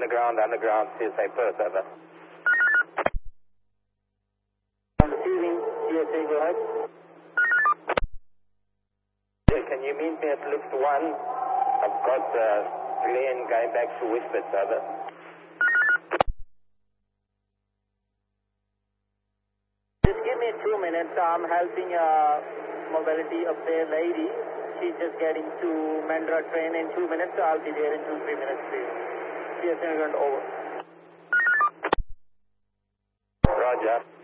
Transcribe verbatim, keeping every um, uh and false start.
underground, underground, C S A Perth, over. Receiving, C S A, go ahead. Yeah, can you meet me at lift one? I've got uh, Glenn going back to Whispers, over. Just give me two minutes. I'm helping a mobility up there lady. She's just getting to Mandra train in two minutes. So I'll be there in two, three minutes, please. C S A, over. Roger.